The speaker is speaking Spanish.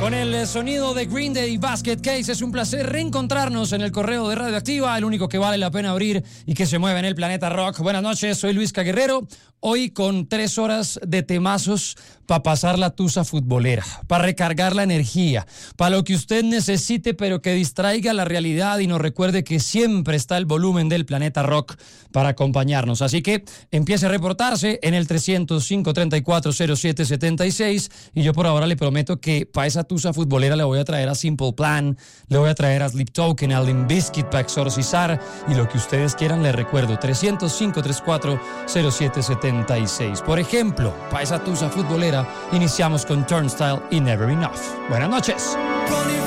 Con el sonido de Green Day Basket Case, es un placer reencontrarnos en el correo de Radioactiva, el único que vale la pena abrir y que se mueve en el planeta rock. Buenas noches, soy Luis Caguerrero, hoy con 3 horas de temazos para pasar la tusa futbolera, para recargar la energía, para lo que usted necesite, pero que distraiga la realidad y nos recuerde que siempre está el volumen del planeta rock para acompañarnos. Así que empiece a reportarse en el 305-340776 y yo por ahora le prometo que para esa tusa futbolera le voy a traer a Simple Plan, le voy a traer a Sleep Token, a Limp Bizkit para exorcizar y lo que ustedes quieran. Les recuerdo 305-340776. Por ejemplo, para esa tusa futbolera iniciamos con Turnstile y Never Enough. Buenas noches.